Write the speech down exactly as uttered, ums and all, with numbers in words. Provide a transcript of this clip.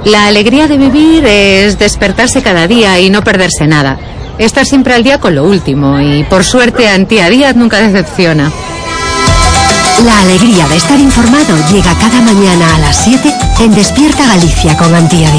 La alegría de vivir es despertarse cada día y no perderse nada. Estar siempre al día con lo último y, por suerte, Antía Díaz nunca decepciona. La alegría de estar informado llega cada mañana a las siete en Despierta Galicia con Antía Díaz.